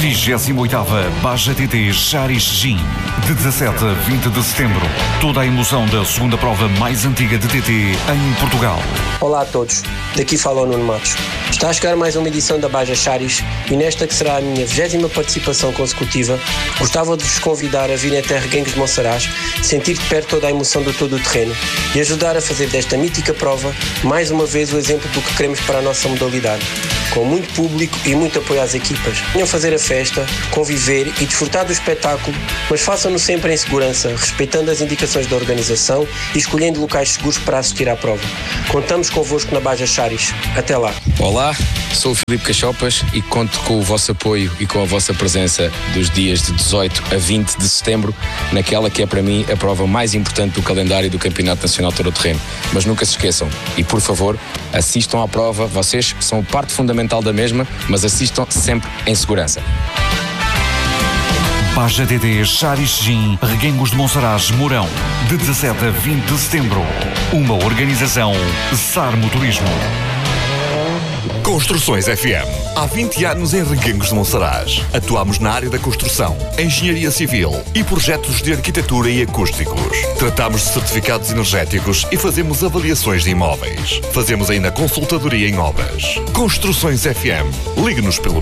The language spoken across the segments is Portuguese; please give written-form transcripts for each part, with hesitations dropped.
38ª Baja TT Charis Gin, de 17 a 20 de setembro. Toda a emoção da segunda prova mais antiga de TT em Portugal. Olá a todos, daqui fala o Nuno Matos. Está a chegar mais uma edição da Baja Charis e nesta que será a minha 20ª participação consecutiva, gostava de vos convidar a vir até Reguengos de Monsaraz, sentir de perto toda a emoção do todo o terreno e ajudar a fazer desta mítica prova mais uma vez o exemplo do que queremos para a nossa modalidade, com muito público e muito apoio às equipas. Venham fazer a festa, conviver e desfrutar do espetáculo, mas façam-no sempre em segurança, respeitando as indicações da organização e escolhendo locais seguros para assistir à prova. Contamos convosco na Baja Charis. Até lá. Olá, sou o Filipe Cachopas e conto com o vosso apoio e com a vossa presença dos dias de 18 a 20 de setembro, naquela que é para mim a prova mais importante do calendário do Campeonato Nacional Todo Terreno. Mas nunca se esqueçam e, por favor, assistam à prova, vocês são parte fundamental da mesma, mas assistam sempre em segurança. Baja TT Charis Gin, Reguengos de Monsaraz, Mourão, de 17 a 20 de setembro. Uma organização SAR Motorismo. Construções FM. Há 20 anos em Reguengos de Monsaraz. Atuamos na área da construção, engenharia civil e projetos de arquitetura e acústicos. Tratamos de certificados energéticos e fazemos avaliações de imóveis. Fazemos ainda consultadoria em obras. Construções FM. Ligue-nos pelo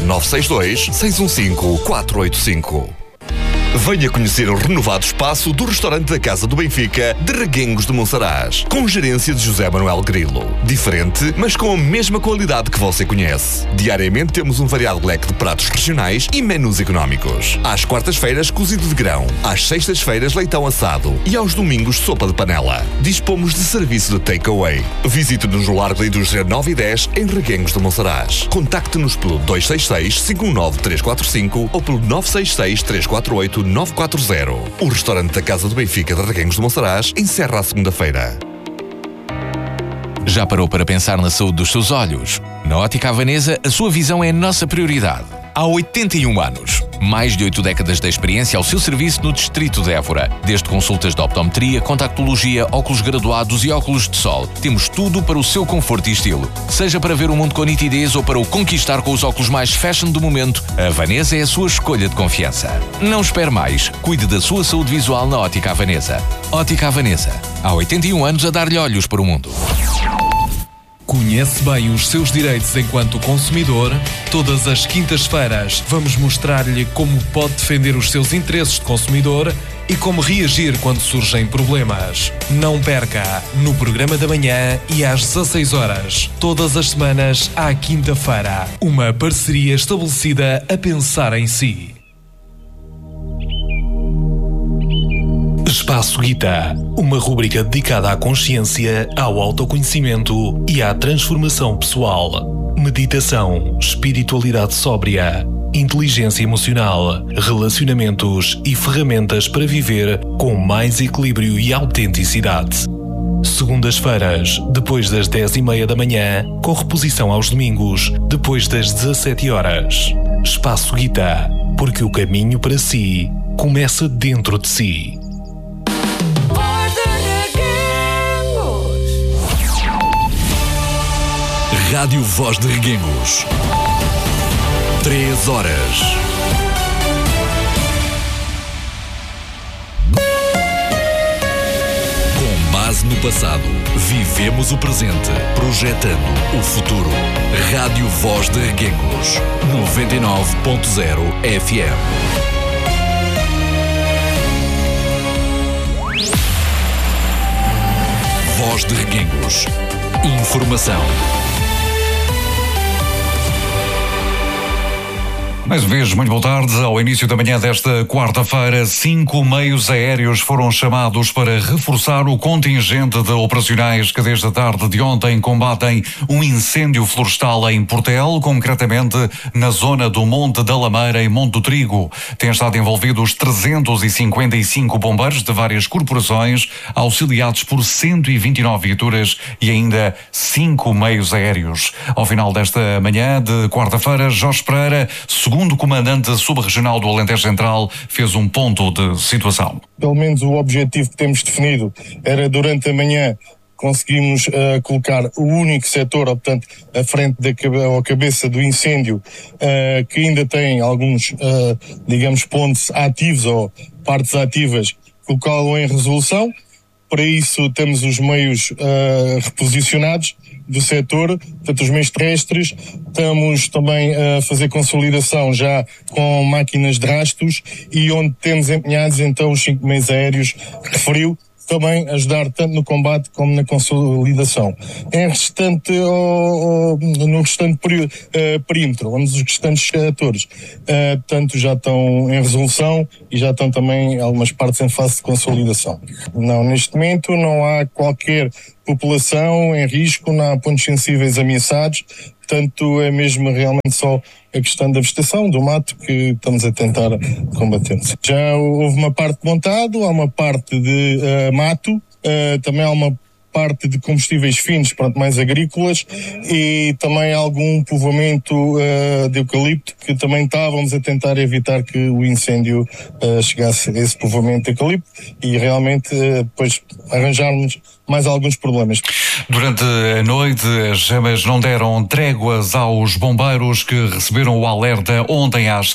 962-615-485. Venha conhecer o renovado espaço do restaurante da Casa do Benfica de Reguengos de Monsaraz, com gerência de José Manuel Grilo. Diferente, mas com a mesma qualidade que você conhece. Diariamente temos um variado leque de pratos regionais e menus económicos. Às quartas-feiras, cozido de grão. Às sextas-feiras, leitão assado. E aos domingos, sopa de panela. Dispomos de serviço de takeaway. Visite-nos no Largo da Indústria 9 e 10, em Reguengos de Monsaraz. Contacte-nos pelo 266-519-345 ou pelo 966-348-940. O restaurante da Casa do Benfica de Reguengos de Monsaraz encerra à segunda-feira. Já parou para pensar na saúde dos seus olhos? Na Ótica Havanesa, a sua visão é a nossa prioridade. Há 81 anos, mais de 8 décadas de experiência ao seu serviço no Distrito de Évora. Desde consultas de optometria, contactologia, óculos graduados e óculos de sol. Temos tudo para o seu conforto e estilo. Seja para ver o mundo com nitidez ou para o conquistar com os óculos mais fashion do momento, a Havanesa é a sua escolha de confiança. Não espere mais. Cuide da sua saúde visual na Ótica Havanesa. Ótica Havanesa. Há 81 anos a dar-lhe olhos para o mundo. Conhece bem os seus direitos enquanto consumidor? Todas as quintas-feiras vamos mostrar-lhe como pode defender os seus interesses de consumidor e como reagir quando surgem problemas. Não perca, no programa da manhã e às 16 horas, todas as semanas à quinta-feira. Uma parceria estabelecida a pensar em si. Espaço Guita, uma rúbrica dedicada à consciência, ao autoconhecimento e à transformação pessoal. Meditação, espiritualidade sóbria, inteligência emocional, relacionamentos e ferramentas para viver com mais equilíbrio e autenticidade. Segundas-feiras, depois das 10h30 da manhã, com reposição aos domingos, depois das 17 horas. Espaço Guita, porque o caminho para si começa dentro de si. Rádio Voz de Reguengos. 3 horas. Com base no passado, vivemos o presente, projetando o futuro. Rádio Voz de Reguengos. 99.0 FM. Voz de Reguengos. Informação. Mais uma vez, muito boa tarde. Ao início da manhã desta quarta-feira, 5 meios aéreos foram chamados para reforçar o contingente de operacionais que desde a tarde de ontem combatem um incêndio florestal em Portel, concretamente na zona do Monte da Lameira e Monte do Trigo. Têm estado envolvidos 355 bombeiros de várias corporações, auxiliados por 129 viaturas e ainda 5 meios aéreos. Ao final desta manhã de quarta-feira, Jorge Pereira, segundo comandante subregional do Alentejo Central, fez um ponto de situação. Pelo menos o objetivo que temos definido era durante a manhã conseguimos colocar o único setor, portanto, à frente ou cabeça do incêndio, que ainda tem alguns, digamos, pontos ativos ou partes ativas, colocá-lo em resolução. Para isso temos os meios reposicionados do setor, portanto os meios terrestres. Estamos também a fazer consolidação já com máquinas de rastros e onde temos empenhados então os 5 meios aéreos que referiu, também ajudar tanto no combate como na consolidação. No restante perímetro, onde os restantes setores tanto já estão em resolução e já estão também algumas partes em fase de consolidação. Não, neste momento não há qualquer população em risco, não há pontos sensíveis ameaçados, portanto é mesmo realmente só a questão da vegetação, do mato, que estamos a tentar combater. Já houve uma parte de montado, há uma parte de mato, também há uma parte de combustíveis finos, pronto, mais agrícolas, e também algum povoamento de eucalipto, que também estávamos a tentar evitar que o incêndio chegasse a esse povoamento de eucalipto e realmente depois arranjarmos mais alguns problemas. Durante a noite, as chamas não deram tréguas aos bombeiros, que receberam o alerta ontem às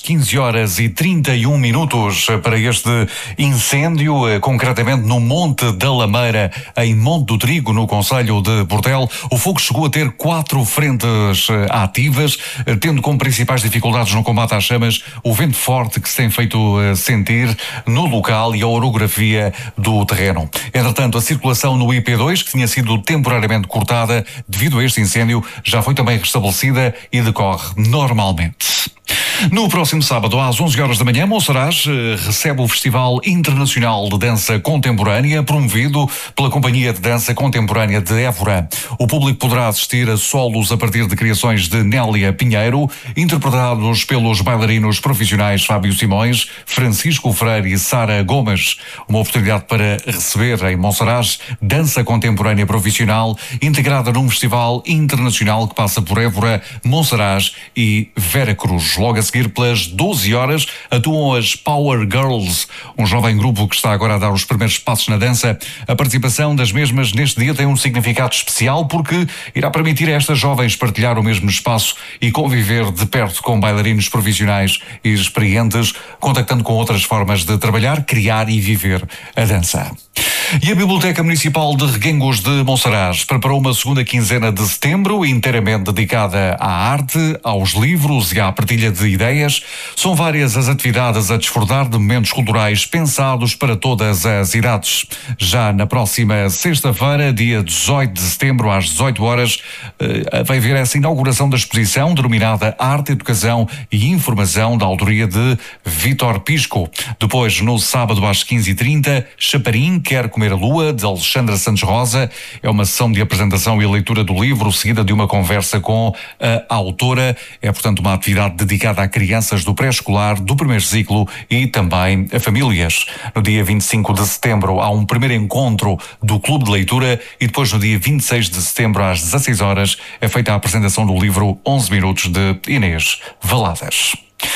15h31 para este incêndio, concretamente no Monte da Lameira, em Monte do Trigo, no concelho de Portel. O fogo chegou a ter 4 frentes ativas, tendo como principais dificuldades no combate às chamas o vento forte que se tem feito sentir no local e a orografia do terreno. Entretanto, a circulação no IP2, que tinha sido temporariamente cortada devido a este incêndio, já foi também restabelecida e decorre normalmente. No próximo sábado, às 11h da manhã, Monsaraz recebe o Festival Internacional de Dança Contemporânea, promovido pela Companhia de Dança Contemporânea de Évora. O público poderá assistir a solos a partir de criações de Nélia Pinheiro, interpretados pelos bailarinos profissionais Fábio Simões, Francisco Freire e Sara Gomes. Uma oportunidade para receber em Monsaraz dança contemporânea profissional, integrada num festival internacional que passa por Évora, Monsaraz e Veracruz. Logo a seguir, pelas 12h, atuam as Power Girls, um jovem grupo que está agora a dar os primeiros passos na dança. A participação das mesmas neste dia tem um significado especial, porque irá permitir a estas jovens partilhar o mesmo espaço e conviver de perto com bailarinos profissionais e experientes, contactando com outras formas de trabalhar, criar e viver a dança. E a Biblioteca Municipal de Reguengos de Monsaraz preparou uma segunda quinzena de setembro inteiramente dedicada à arte, aos livros e à partilha de ideias. São várias as atividades a desfrutar de momentos culturais pensados para todas as idades. Já na próxima sexta-feira, dia 18 de setembro, às 18h, vai haver essa inauguração da exposição denominada Arte, Educação e Informação, da autoria de Vítor Pisco. Depois, no sábado às 15h30, Chaparim Quer Comer a Lua, de Alexandra Santos Rosa. É uma sessão de apresentação e leitura do livro, seguida de uma conversa com a autora. É, portanto, uma atividade dedicada a crianças do pré-escolar, do primeiro ciclo e também a famílias. No dia 25 de setembro há um primeiro encontro do Clube de Leitura e depois, no dia 26 de setembro, às 16h, é feita a apresentação do livro 11 Minutos, de Inês Valadas.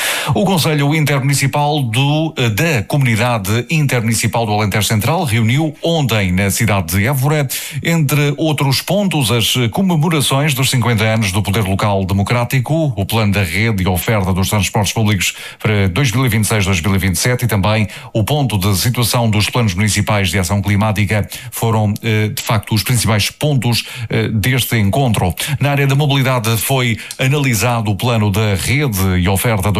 O Conselho Intermunicipal da Comunidade Intermunicipal do Alentejo Central reuniu ontem na cidade de Évora, entre outros pontos, as comemorações dos 50 anos do Poder Local Democrático, o plano da rede e oferta dos transportes públicos para 2026-2027 e também o ponto de situação dos planos municipais de ação climática foram, de facto, os principais pontos deste encontro. Na área da mobilidade foi analisado o plano da rede e oferta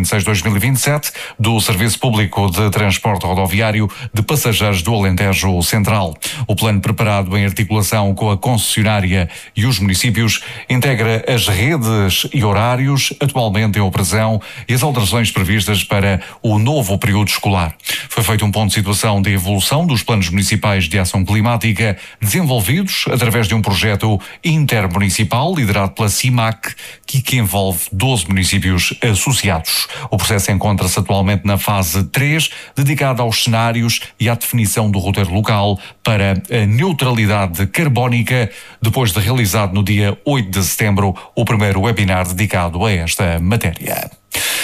2026-2027 do Serviço Público de Transporte Rodoviário de Passageiros do Alentejo Central. O plano, preparado em articulação com a concessionária e os municípios, integra as redes e horários atualmente em operação e as alterações previstas para o novo período escolar. Foi feito um ponto de situação de evolução dos planos municipais de ação climática desenvolvidos através de um projeto intermunicipal liderado pela CIMAC, que envolve 12 municípios associados. O processo encontra-se atualmente na fase 3, dedicada aos cenários e à definição do roteiro local para a neutralidade carbónica, depois de realizado no dia 8 de setembro o primeiro webinar dedicado a esta matéria.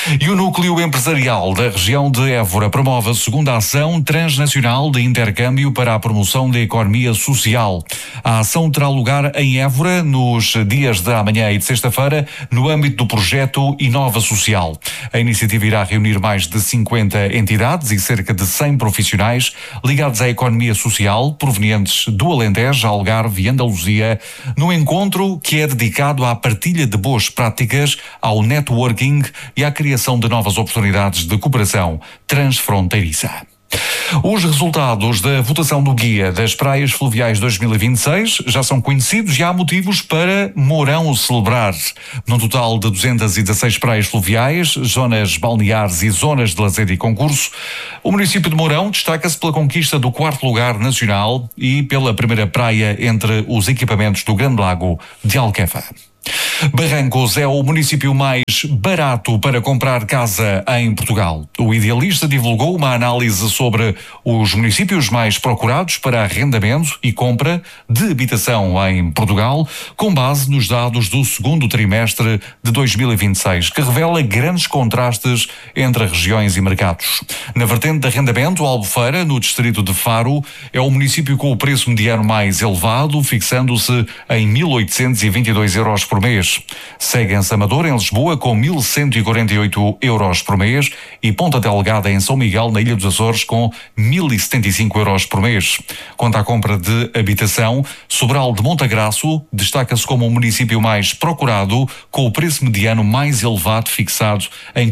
E o Núcleo Empresarial da região de Évora promove a segunda ação transnacional de intercâmbio para a promoção da economia social. A ação terá lugar em Évora nos dias de amanhã e de sexta-feira, no âmbito do projeto Inova Social. A iniciativa irá reunir mais de 50 entidades e cerca de 100 profissionais ligados à economia social, provenientes do Alentejo, Algarve e Andaluzia, num encontro que é dedicado à partilha de boas práticas, ao networking e à criação de novas oportunidades de cooperação transfronteiriça. Os resultados da votação do Guia das Praias Fluviais 2026 já são conhecidos e há motivos para Mourão celebrar. Num total de 216 praias fluviais, zonas balneares e zonas de lazer e concurso, o município de Mourão destaca-se pela conquista do 4º lugar nacional e pela primeira praia entre os equipamentos do Grande Lago de Alqueva. Barrancos é o município mais barato para comprar casa em Portugal. O Idealista divulgou uma análise sobre os municípios mais procurados para arrendamento e compra de habitação em Portugal, com base nos dados do segundo trimestre de 2026, que revela grandes contrastes entre regiões e mercados. Na vertente de arrendamento, Albufeira, no distrito de Faro, é o município com o preço mediano mais elevado, fixando-se em 1.822 euros por mês. Segue-se Amador, em Lisboa, com 1.148 euros por mês e Ponta Delgada, em São Miguel, na Ilha dos Açores, com 1.075 euros por mês. Quanto à compra de habitação, Sobral de Montagraço destaca-se como o município mais procurado, com o preço mediano mais elevado, fixado em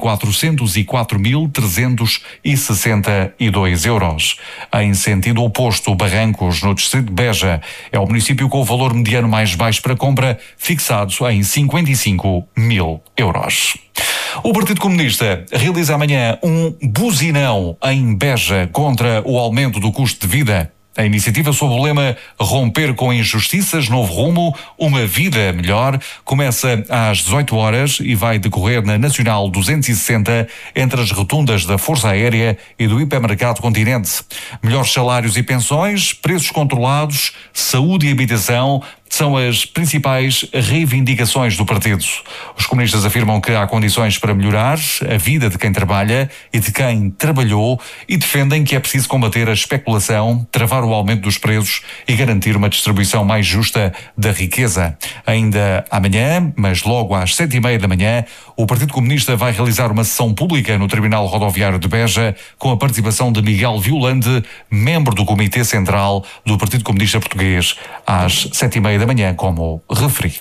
404.362 euros. Em sentido oposto, Barrancos, no distrito de Beja, é o município com o valor mediano mais baixo para compra, fixado em 55.000 euros. O Partido Comunista realiza amanhã um buzinão em Beja contra o aumento do custo de vida. A iniciativa sob o lema Romper com Injustiças, Novo Rumo, uma vida melhor, começa às 18 horas e vai decorrer na Nacional 260, entre as rotundas da Força Aérea e do Hipermercado Continente. Melhores salários e pensões, preços controlados, saúde e habitação são as principais reivindicações do partido. Os comunistas afirmam que há condições para melhorar a vida de quem trabalha e de quem trabalhou e defendem que é preciso combater a especulação, travar o aumento dos preços e garantir uma distribuição mais justa da riqueza. Ainda amanhã, mas logo às 7h30 da manhã, o Partido Comunista vai realizar uma sessão pública no Terminal Rodoviário de Beja com a participação de Miguel Violande, membro do Comitê Central do Partido Comunista Português, às 7h30 da manhã, como referi.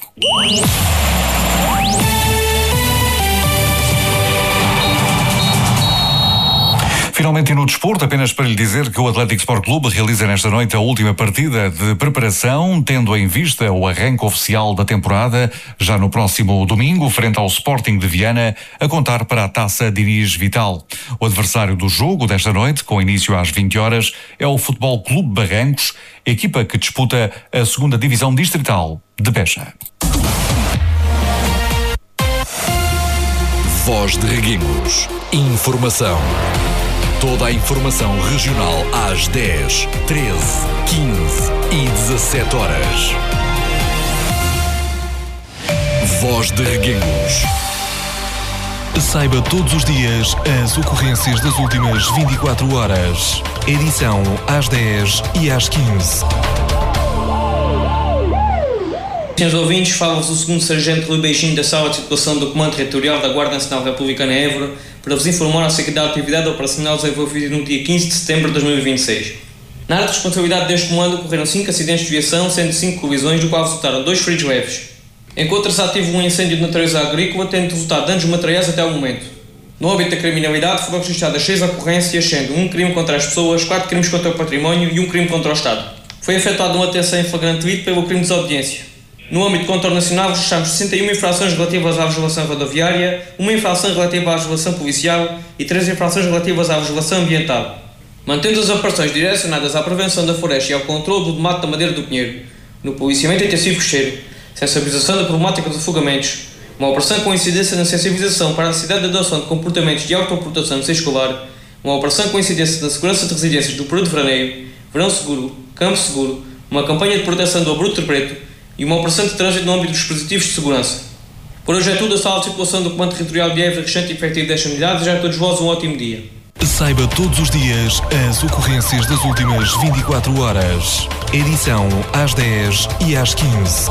Finalmente, e no desporto, apenas para lhe dizer que o Atlético Sport Clube realiza nesta noite a última partida de preparação, tendo em vista o arranque oficial da temporada, já no próximo domingo, frente ao Sporting de Viana, a contar para a Taça Diniz Vital. O adversário do jogo desta noite, com início às 20 horas, é o Futebol Clube Barrancos, equipa que disputa a 2ª Divisão Distrital de Beja. Voz de Reguengos. Informação. Toda a informação regional às 10, 13, 15 e 17 horas. Voz de Reguengos. Saiba todos os dias as ocorrências das últimas 24 horas. Edição às 10 e às 15. Senhores ouvintes, fala-vos o 2º Sargento Rui Beijinho da Sala de Situação do Comando Territorial da Guarda Nacional Republicana em Évora para vos informar acerca da atividade operacional desenvolvida no dia 15 de setembro de 2026. Na área de responsabilidade deste comando ocorreram 5 acidentes de viação, sendo 5 colisões, do qual resultaram 2 feridos leves. Encontra-se ativo um incêndio de natureza agrícola, tendo resultado danos materiais até o momento. No âmbito da criminalidade foram registradas 6 ocorrências, sendo 1 crime contra as pessoas, 4 crimes contra o património e 1 crime contra o Estado. Foi efetuada uma detenção em flagrante delito pelo crime de desobediência. No âmbito do contorno nacional, registramos 61 infrações relativas à legislação rodoviária, 1 infração relativa à legislação policial e 3 infrações relativas à legislação ambiental. Mantendo as operações direcionadas à prevenção da floresta e ao controle do demate da madeira do pinheiro, no policiamento intensivo costeiro, sensibilização da problemática dos afogamentos, uma operação com incidência na sensibilização para a necessidade de adoção de comportamentos de autoproteção no seio escolar, uma operação com incidência na segurança de residências do período de veraneio, verão seguro, campo seguro, uma campanha de proteção do abrupto preto e uma operação de trânsito no âmbito dos dispositivos de segurança. Por hoje é tudo. A sala de circulação do Comando Territorial de Évora, restante efetivo desta unidade. Desejo a todos vós um ótimo dia. Saiba todos os dias as ocorrências das últimas 24 horas. Edição às 10 e às 15.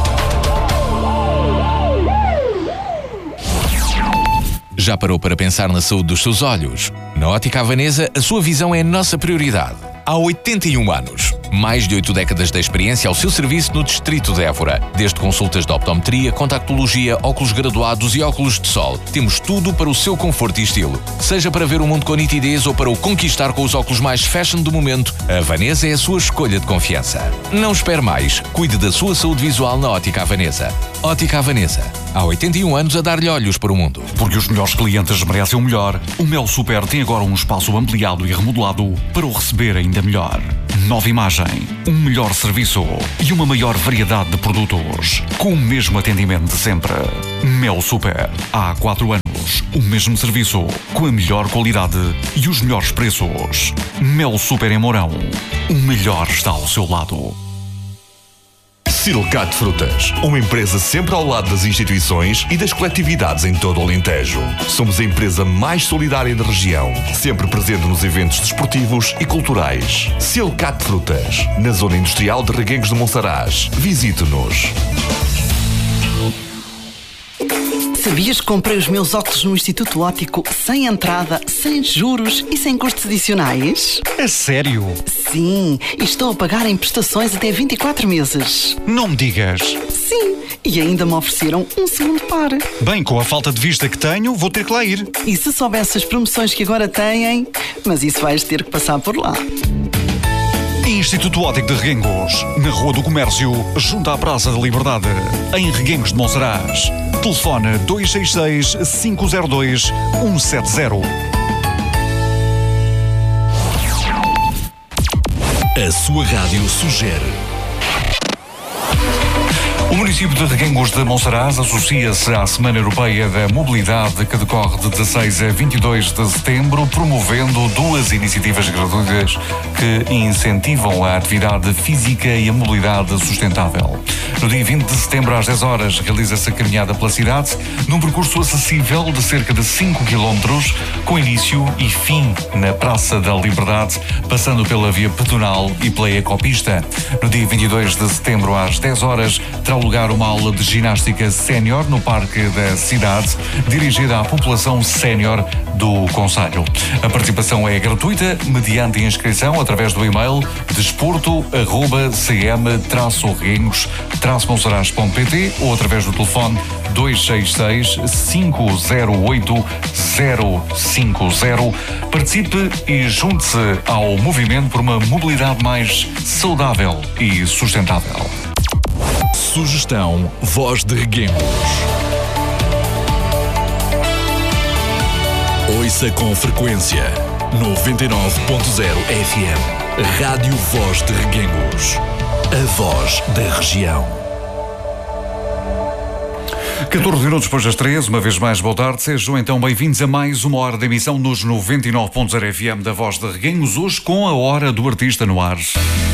Já parou para pensar na saúde dos seus olhos? Na Ótica Havanesa, a sua visão é a nossa prioridade. Há 81 anos, mais de 8 décadas de experiência ao seu serviço no Distrito de Évora. Desde consultas de optometria, contactologia, óculos graduados e óculos de sol. Temos tudo para o seu conforto e estilo. Seja para ver o mundo com nitidez ou para o conquistar com os óculos mais fashion do momento, a Havanesa é a sua escolha de confiança. Não espere mais. Cuide da sua saúde visual na Ótica Havanesa. Ótica Havanesa. Há 81 anos a dar-lhe olhos para o mundo. Porque os melhores clientes merecem o melhor, o Mel Super tem agora um espaço ampliado e remodelado para o receber ainda melhor. Nova imagem, um melhor serviço e uma maior variedade de produtos, com o mesmo atendimento de sempre. Mel Super. Há 4 anos, o mesmo serviço, com a melhor qualidade e os melhores preços. Mel Super em Mourão. O melhor está ao seu lado. Silcat Frutas, uma empresa sempre ao lado das instituições e das coletividades em todo o Alentejo. Somos a empresa mais solidária da região, sempre presente nos eventos desportivos e culturais. Silcat Frutas, na zona industrial de Reguengos de Monsaraz. Visite-nos. Sabias que comprei os meus óculos no Instituto Óptico sem entrada, sem juros e sem custos adicionais? É sério? Sim, e estou a pagar em prestações até 24 meses. Não me digas. Sim, e ainda me ofereceram um segundo par. Bem, com a falta de vista que tenho, vou ter que lá ir. E se soubesse as promoções que agora têm, mas isso vais ter que passar por lá. Instituto Óptico de Reguengos, na Rua do Comércio, junto à Praça da Liberdade, em Reguengos de Monsaraz. Telefone 266-502-170. A sua rádio sugere. O município de Reguengos de Monsaraz associa-se à Semana Europeia da Mobilidade, que decorre de 16 a 22 de setembro, promovendo 2 iniciativas gratuitas que incentivam a atividade física e a mobilidade sustentável. No dia 20 de setembro, às 10 horas, realiza-se a caminhada pela cidade, num percurso acessível de cerca de 5 km, com início e fim na Praça da Liberdade, passando pela via pedonal e pela ecopista. No dia 22 de setembro, às 10 horas, terá lugar uma aula de ginástica sénior no Parque da Cidade, dirigida à população sénior do concelho. A participação é gratuita, mediante inscrição através do e-mail desporto@cm-reguengos-monsaraz.pt ou através do telefone 266-508-050. Participe e junte-se ao movimento por uma mobilidade mais saudável e sustentável. Sugestão Voz de Reguengos. Ouça com frequência 99.0 FM. Rádio Voz de Reguengos. A voz da região. 14 minutos depois das 13, uma vez mais, boa tarde. Sejam então bem-vindos a mais uma hora de emissão nos 99.0 FM da Voz de Reguengos, hoje com a Hora do Artista no ar.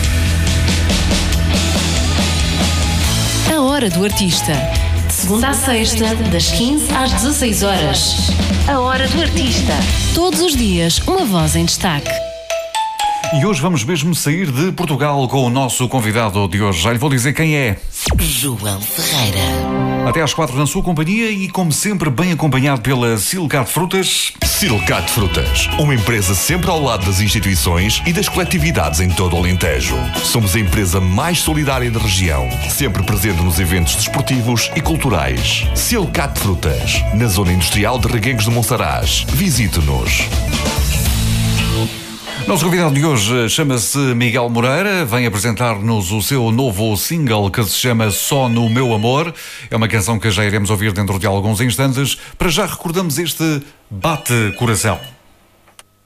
A Hora do Artista. De segunda à sexta, das 15 às 16 horas. A Hora do Artista. Todos os dias, uma voz em destaque. E hoje vamos mesmo sair de Portugal com o nosso convidado de hoje. Já lhe vou dizer quem é. João Ferreira. Até às 4 na sua companhia e, como sempre, bem acompanhado pela Silcat Frutas. Silcat Frutas, uma empresa sempre ao lado das instituições e das coletividades em todo o Alentejo. Somos a empresa mais solidária da região, sempre presente nos eventos desportivos e culturais. Silcat Frutas, na zona industrial de Reguengos de Monsaraz. Visite-nos. Nosso convidado de hoje chama-se Miguel Moreira, vem apresentar-nos o seu novo single que se chama Só no Meu Amor. É uma canção que já iremos ouvir dentro de alguns instantes. Para já recordamos este Bate Coração.